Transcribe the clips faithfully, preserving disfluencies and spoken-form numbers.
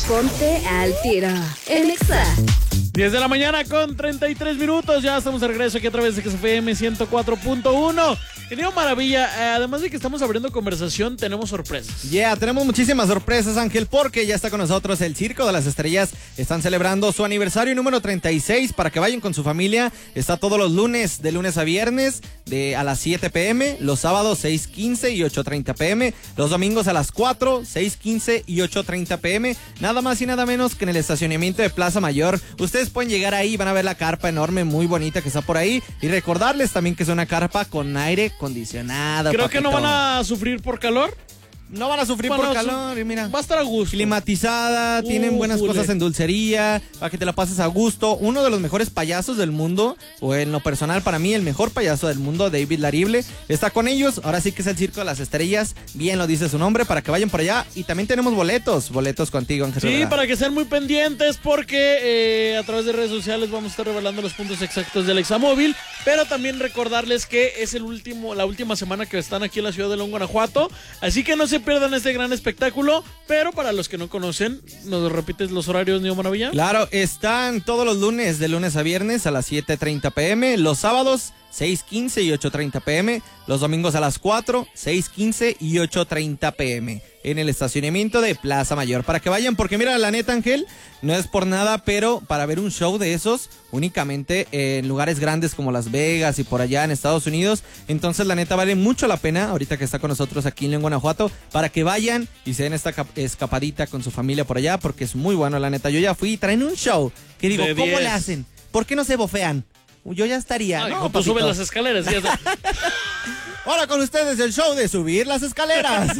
Ponte al tiro en Exa. diez de la mañana con treinta y tres minutos. Ya estamos de regreso aquí a través de X F M ciento cuatro punto uno. Querido Maravilla, eh, además de que estamos abriendo conversación, tenemos sorpresas. Ya, yeah, tenemos muchísimas sorpresas, Ángel, porque ya está con nosotros el Circo de las Estrellas. Están celebrando su aniversario número treinta y seis para que vayan con su familia. Está todos los lunes, de lunes a viernes, de a las siete pm, los sábados seis quince y ocho treinta pm, los domingos a las cuatro, seis quince y ocho treinta pm. Nada más y nada menos que en el estacionamiento de Plaza Mayor. Ustedes pueden llegar ahí, van a ver la carpa enorme, muy bonita que está por ahí. Y recordarles también que es una carpa con aire acondicionado. Creo papito. que no van a sufrir por calor. No van a sufrir Bueno, por calor, y mira. Va a estar a gusto. Climatizada, Uh, tienen buenas jule. cosas en dulcería, para que te la pases a gusto. Uno de los mejores payasos del mundo, o en lo personal para mí, el mejor payaso del mundo, David Larible, está con ellos. Ahora sí que es el Circo de las Estrellas, bien lo dice su nombre, para que vayan por allá. Y también tenemos boletos, boletos contigo, Ángel. Sí, Rivera. para que sean muy pendientes porque eh, a través de redes sociales vamos a estar revelando los puntos exactos del Examóvil, pero también recordarles que es el último, la última semana que están aquí en la ciudad de León, Guanajuato, así que no se pierdan este gran espectáculo. Pero para los que no conocen, ¿nos repites los horarios, Neo Maravilla? Claro, están todos los lunes, de lunes a viernes a las siete treinta pm, los sábados seis quince y ocho treinta pm, los domingos a las cuatro, seis quince y ocho treinta pm, en el estacionamiento de Plaza Mayor. Para que vayan, porque mira, la neta, Ángel, no es por nada, pero para ver un show de esos, únicamente en lugares grandes como Las Vegas y por allá en Estados Unidos, entonces la neta vale mucho la pena, ahorita que está con nosotros aquí en León, Guanajuato, para que vayan y se den esta escapadita con su familia por allá, porque es muy bueno, la neta. Yo ya fui y traen un show que digo, ¿cómo diez. le hacen? ¿Por qué no se bofean? Yo ya estaría. Ay, no, hijo, tú papito. subes las escaleras. Y ya, Ahora con ustedes el show de subir las escaleras.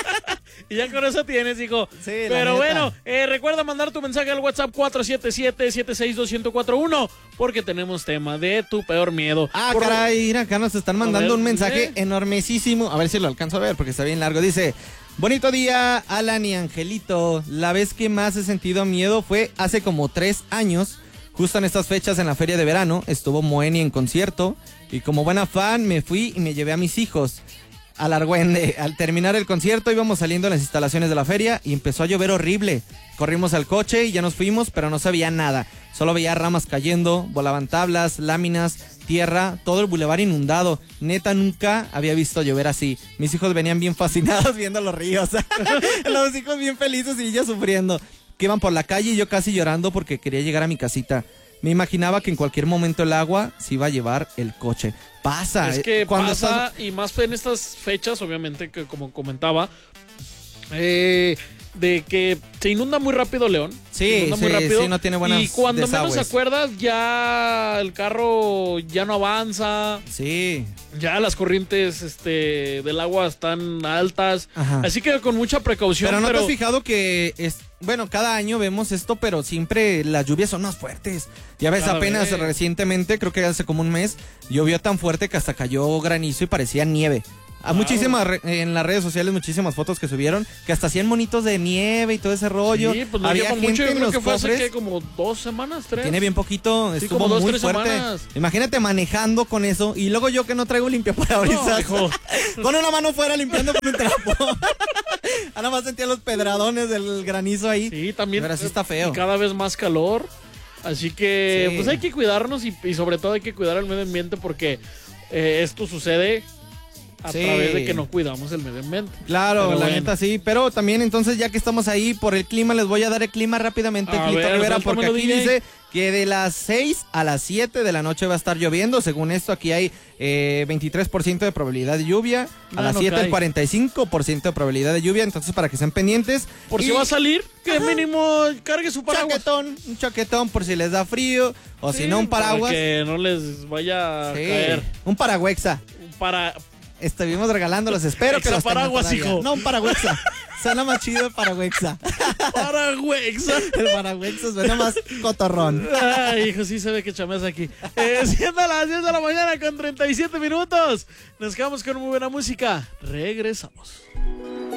y ya con eso tienes, hijo. Sí, la Pero neta. bueno, eh, recuerda mandar tu mensaje al WhatsApp cuatro siete siete, siete seis dos, uno cero cuatro uno porque tenemos tema de tu peor miedo. Ah, Por... caray, mira, acá nos están mandando ver, un mensaje ¿eh? enormesísimo. A ver si lo alcanzo a ver porque está bien largo. Dice: bonito día, Alan y Angelito. La vez que más he sentido miedo fue hace como tres años. Justo en estas fechas en la feria de verano estuvo Moeni en concierto y como buena fan me fui y me llevé a mis hijos al Argüende. Al terminar el concierto íbamos saliendo a las instalaciones de la feria y empezó a llover horrible. Corrimos al coche y ya nos fuimos, pero no se veía nada. Solo veía ramas cayendo, volaban tablas, láminas, tierra, todo el bulevar inundado. Neta, nunca había visto llover así. Mis hijos venían bien fascinados viendo los ríos. Los hijos bien felices y ella sufriendo. Que iban por la calle y yo casi llorando porque quería llegar a mi casita. Me imaginaba que en cualquier momento el agua se iba a llevar el coche. Pasa. Es que cuando pasa, estás... y más en estas fechas, obviamente, que como comentaba, eh, de que se inunda muy rápido León. Sí, se inunda sí, muy rápido, sí, no tiene buenas y cuando desagües. menos se acuerdas, ya el carro ya no avanza. Sí. Ya las corrientes este, del agua están altas. Ajá. Así que con mucha precaución. Pero no pero... te has fijado que es, bueno, cada año vemos esto, pero siempre las lluvias son más fuertes. Ya ves, Cada apenas vez. recientemente, creo que hace como un mes, llovió tan fuerte que hasta cayó granizo y parecía nieve. A Claro. muchísimas re- en las redes sociales muchísimas fotos que subieron que hasta hacían monitos de nieve y todo ese rollo. Sí, pues no había llevan gente mucho, yo en creo los que fue hace cofres. que como dos semanas, tres. Tiene bien poquito, Sí, estuvo como dos, muy tres fuerte. semanas. Imagínate manejando con eso y luego yo que no traigo limpiaparabrisas. No, hijo. Con una mano fuera limpiando con un trapo. Ah, nada más sentía los pedradones del granizo ahí. Sí, también. Pero sí está feo. Y cada vez más calor. Así que, Sí. pues hay que cuidarnos y, y sobre todo hay que cuidar el medio ambiente porque eh, esto sucede a Sí. través de que no cuidamos el medio ambiente. Claro, Pero la bueno. neta sí, pero también entonces ya que estamos ahí por el clima, les voy a dar el clima rápidamente, A Clito ver, Rivera, porque suéltamelo, aquí D J. dice que de las seis a las siete de la noche va a estar lloviendo. Según esto, aquí hay eh, veintitrés por ciento de probabilidad de lluvia, a Ah, las no siete cae. el cuarenta y cinco por ciento de probabilidad de lluvia, entonces para que estén pendientes. Por Y si va a salir, que mínimo cargue su paraguas. chaquetón, un chaquetón por si les da frío, o Sí, si no un paraguas. Para que no les vaya a Sí, caer. un paragüexa. Para... Estuvimos regalándolos, espero que los tengan Exaparaguas, todavía. hijo. No, un paragüexa. Suena más chido el paragüexa. Paragüexa. El paragüexa suena más cotorrón. Ay, hijo, sí se ve que chameas aquí. Eh, siendo a las diez de la mañana con treinta y siete minutos. Nos quedamos con muy buena música. Regresamos.